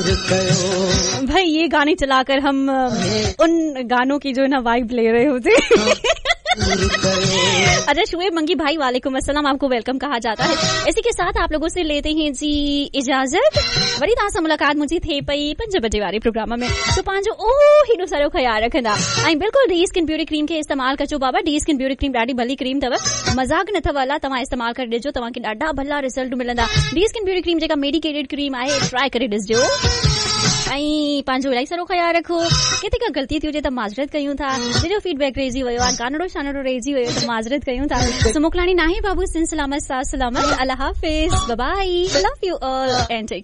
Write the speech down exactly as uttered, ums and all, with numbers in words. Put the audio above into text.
भाई ये गाने चलाकर हम उन गानों की जो है ना वाइब ले रहे होते। अच्छा शुएब मंगी भाई वालेकुम अस्सलाम, आपको वेलकम कहा जाता है। इसी के साथ आप लोगों से लेते हैं जी इजाजत। वरी तव्हां सां मुलाकात मुंहिंजी थिए पई पंज बजे वारे प्रोग्राम में, तो पंहिंजो ओ हेॾो सारो ख्याल रखंदा ऐं बिल्कुलु डी स्किन ब्यूटी क्रीम खे इस्तेमाल कजो बाबा। डी स्किन ब्यूटी क्रीम ॾाढी भली क्रीम अथव, मज़ाक न अथव अला, तव्हां इस्तेमाल करे ॾिजो, तव्हांखे ॾाढा भला रिज़ल्ट मिलंदा। डी स्किन ब्यूटी क्रीम जेका मेडिकेटेड क्रीम आहे ट्राई करे ॾिसजो ऐं पंहिंजो इलाही सारो ख्याल रखो। किथे का ग़लती थी हुजे त माज़रत कयूं था, जंहिंजो फीडबैक रहिजी वियो आहे, कानड़ो शानड़ो रहिजी वियो त माज़रत कयूं था। सो मोकिलाणी नाहे बाबू, सिन सलामत साथ सलामत, अल्लाह हाफ़िज़, by by, love U all and tech